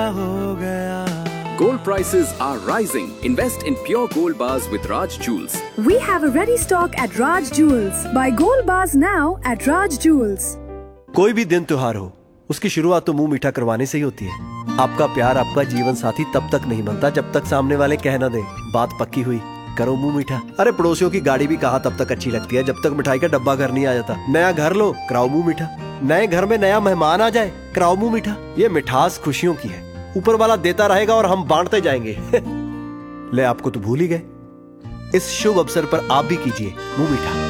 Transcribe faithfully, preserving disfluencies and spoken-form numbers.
हो गया। Gold prices are rising. Invest in pure gold bars with Raj Jewels. We have a ready stock at Raj Jewels. Buy gold bars now at Raj Jewels. कोई भी दिन त्योहार हो, उसकी शुरुआत तो मुंह मीठा करवाने से ही होती है। आपका प्यार आपका जीवन साथी तब तक नहीं बनता जब तक सामने वाले कह ना दे बात पक्की हुई, करो मुंह मीठा। अरे पड़ोसियों की गाड़ी भी कहाँ तब तक अच्छी लगती है जब तक मिठाई का डब्बा घर नहीं आ जाता। नया घर लो, कराओ मुंह मीठा। नए घर में नया मेहमान आ जाए, कराओ मुंह मीठा। ये मिठास खुशियों की है, ऊपर वाला देता रहेगा और हम बांटते जाएंगे। ले, आपको तो भूल ही गए। इस शुभ अवसर पर आप भी कीजिए मुंह मीठा।